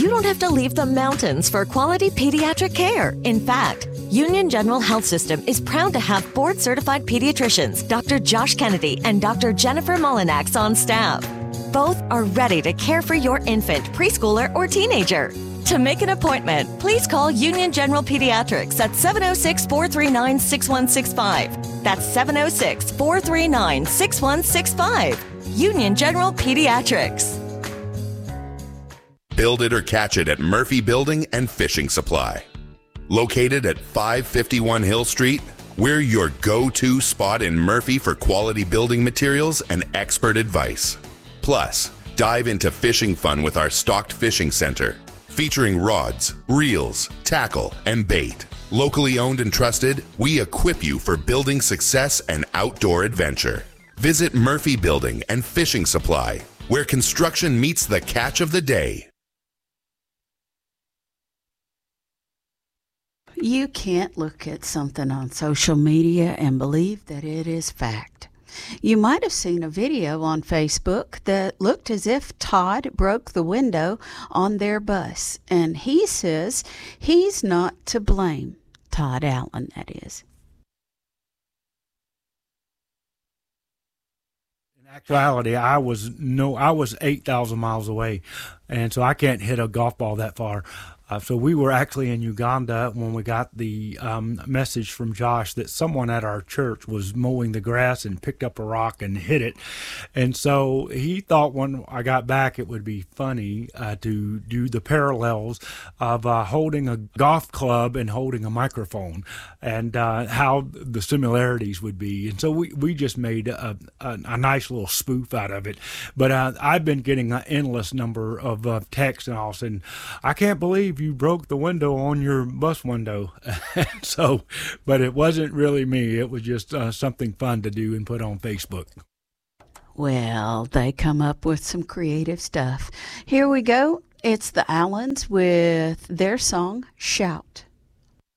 you don't have to leave the mountains for quality pediatric care. In fact, Union General Health System is proud to have board-certified pediatricians Dr. Josh Kennedy and Dr. Jennifer Mullinax on staff. Both are ready to care for your infant, preschooler, or teenager. To make an appointment, please call Union General Pediatrics at 706-439-6165. That's 706-439-6165. Union General Pediatrics. Build it or catch it at Murphy Building and Fishing Supply. Located at 551 Hill Street, we're your go-to spot in Murphy for quality building materials and expert advice. Plus, dive into fishing fun with our stocked fishing center, featuring rods, reels, tackle, and bait. Locally owned and trusted, we equip you for building success and outdoor adventure. Visit Murphy Building and Fishing Supply, where construction meets the catch of the day. You can't look at something on social media and believe that it is fact. You might have seen a video on Facebook that looked as if Todd broke the window on their bus, and he says he's not to blame. Todd Allen, that is. In actuality, I was 8,000 miles away, and so I can't hit a golf ball that far. So we were actually in Uganda when we got the message from Josh that someone at our church was mowing the grass and picked up a rock and hit it. And so he thought when I got back it would be funny to do the parallels of holding a golf club and holding a microphone, and how the similarities would be. And so we just made a nice little spoof out of it. But I've been getting an endless number of texts and all saying, I can't believe you broke the window on your bus window. So, but it wasn't really me. It was just something fun to do and put on Facebook. Well, they come up with some creative stuff. Here we go. It's the Allens with their song, Shout.